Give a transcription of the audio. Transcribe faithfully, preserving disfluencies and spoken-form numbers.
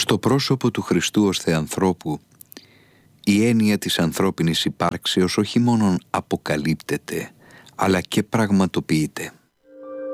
Στο πρόσωπο του Χριστού ως Θεανθρώπου, η έννοια της ανθρώπινης υπάρξεως όχι μόνον αποκαλύπτεται, αλλά και πραγματοποιείται.